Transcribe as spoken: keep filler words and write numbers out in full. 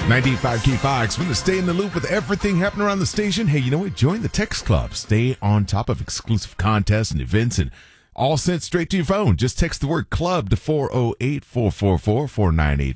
ninety-eight point five K Fox. Want to stay in the loop with everything happening around the station? Hey, you know what? Join the Text Club. Stay on top of exclusive contests and events and all sent straight to your phone. Just text the word club to four oh eight, four four four, four nine eight